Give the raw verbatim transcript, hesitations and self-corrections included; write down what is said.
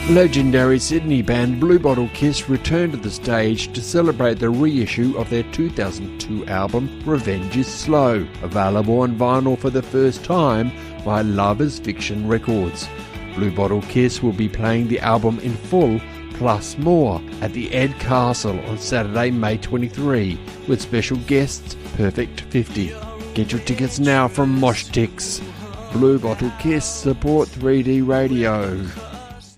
Legendary Sydney band Blue Bottle Kiss returned to the stage to celebrate the reissue of their two thousand two album Revenge is Slow, available on vinyl for the first time by Love is Fiction Records. Blue Bottle Kiss will be playing the album in full plus more at the Ed Castle on Saturday, May twenty-third, with special guests Perfect fifty. Get your tickets now from Mosh Tix. Blue Bottle Kiss support three D radio.